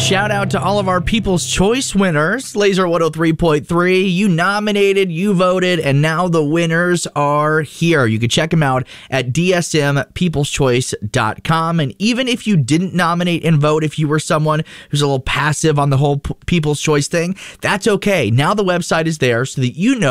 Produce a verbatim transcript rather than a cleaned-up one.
Shout out to all of our People's Choice winners. Laser one oh three point three, you nominated, you voted, and now the winners are here. You can check them out at d s m peoples choice dot com. And even if you didn't nominate and vote, if you were someone who's a little passive on the whole P- People's Choice thing, that's okay. Now the website is there so that you know